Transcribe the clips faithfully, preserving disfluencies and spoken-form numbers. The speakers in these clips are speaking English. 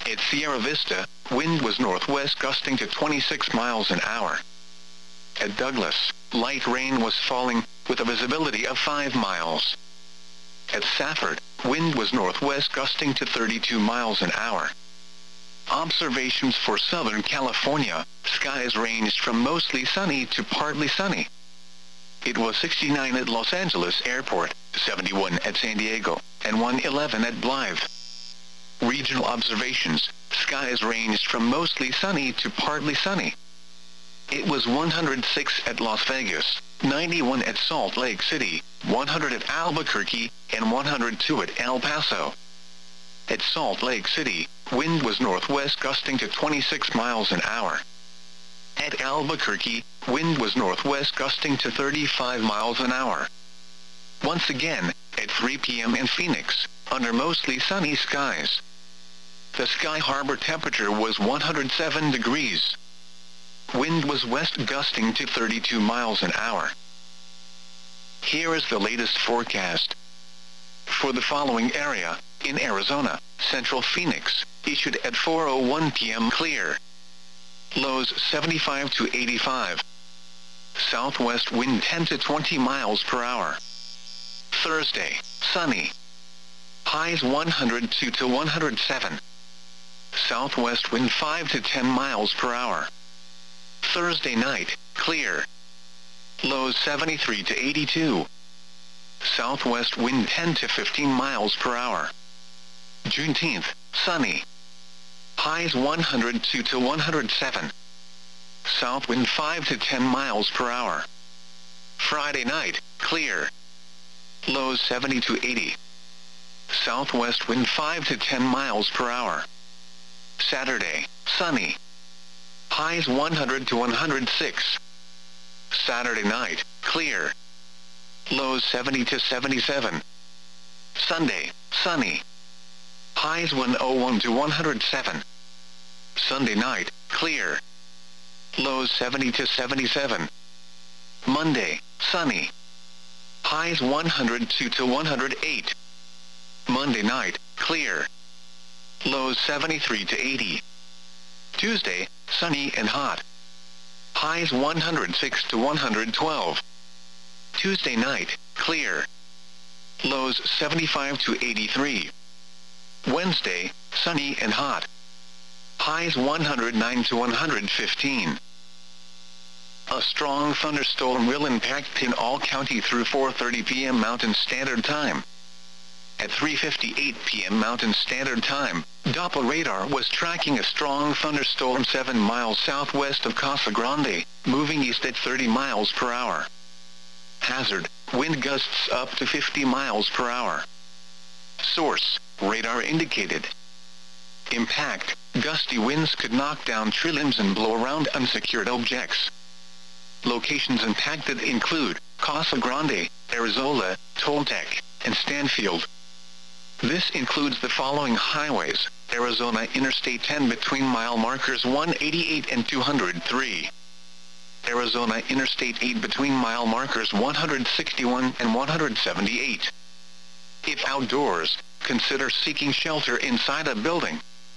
At Sierra Vista, wind was northwest gusting to twenty-six miles an hour. At Douglas, light rain was falling, with a visibility of five miles. At Safford, wind was northwest gusting to thirty-two miles an hour. Observations for Southern California, skies ranged from mostly sunny to partly sunny. It was sixty-nine at Los Angeles Airport, seventy-one at San Diego, and one eleven at Blythe. Regional observations, skies ranged from mostly sunny to partly sunny. It was one hundred six at Las Vegas, ninety-one at Salt Lake City, one hundred at Albuquerque, and one hundred two at El Paso. At Salt Lake City, wind was northwest gusting to twenty-six miles an hour. At Albuquerque, wind was northwest gusting to thirty-five miles an hour. Once again, at three p m in Phoenix, under mostly sunny skies. The Sky Harbor temperature was one hundred seven degrees. Wind was west gusting to thirty-two miles an hour. Here is the latest forecast. For the following area, in Arizona, Central Phoenix, issued at four oh one p m clear. Lows seventy-five to eighty-five. Southwest wind ten to twenty miles per hour. Thursday, sunny. Highs one hundred two to one hundred seven. Southwest wind five to ten miles per hour. Thursday night, clear. Lows seventy-three to eighty-two. Southwest wind ten to fifteen miles per hour. Juneteenth, sunny. Highs one hundred two to one hundred seven. South wind five to ten miles per hour. Friday night, clear. Lows seventy to eighty. Southwest wind five to ten miles per hour. Saturday, sunny. Highs one hundred to one hundred six. Saturday night, clear. Lows seventy to seventy-seven. Sunday, sunny. Highs one oh one to one hundred seven. Sunday night, clear. Lows seventy to seventy-seven. Monday, sunny. Highs one hundred two to one hundred eight. Monday night, clear. Lows seventy-three to eighty. Tuesday, sunny and hot. Highs one hundred six to one hundred twelve. Tuesday night, clear. Lows seventy-five to eighty-three. Wednesday, sunny and hot. Highs one hundred nine to one hundred fifteen. A strong thunderstorm will impact Pinal County through four thirty p m Mountain Standard Time. At three fifty-eight p m Mountain Standard Time, Doppler radar was tracking a strong thunderstorm seven miles southwest of Casa Grande, moving east at thirty miles per hour. Hazard, wind gusts up to fifty miles per hour. Source, radar indicated. Impact, gusty winds could knock down tree limbs and blow around unsecured objects. Locations impacted include Casa Grande, Arizola, Toltec, and Stanfield. This includes the following highways: Arizona Interstate ten between mile markers one eighty-eight and two hundred three. Arizona Interstate eight between mile markers one hundred sixty-one and one hundred seventy-eight. If outdoors, consider seeking shelter inside a building.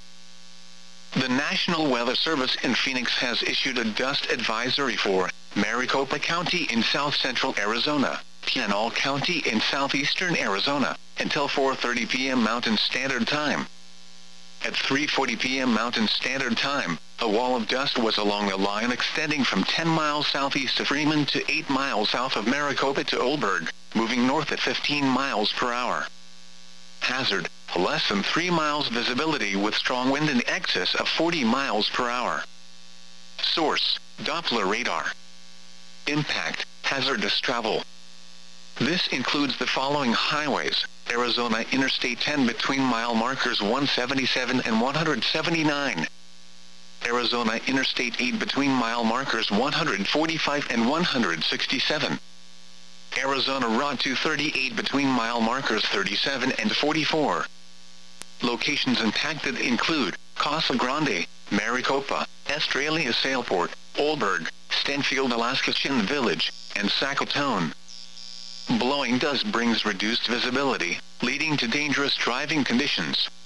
The National Weather Service in Phoenix has issued a dust advisory for Maricopa County in south-central Arizona, Pinal County in southeastern Arizona, until four thirty p m Mountain Standard Time. At three forty p m Mountain Standard Time, a wall of dust was along a line extending from ten miles southeast of Freeman to eight miles south of Maricopa to Oldberg, moving north at fifteen miles per hour. Hazard, less than three miles visibility with strong wind in excess of forty miles per hour. Source, Doppler radar. Impact, hazardous travel. This includes the following highways: Arizona Interstate ten between mile markers one seventy-seven and one hundred seventy-nine. Arizona Interstate eight between mile markers one hundred forty-five and one hundred sixty-seven. Arizona Route two thirty-eight between mile markers thirty-seven and forty-four. Locations impacted include Casa Grande, Maricopa, Estrella Sailport, Oldberg, Stanfield, Alaska Chin Village, and Sackatone. Blowing dust brings reduced visibility, leading to dangerous driving conditions.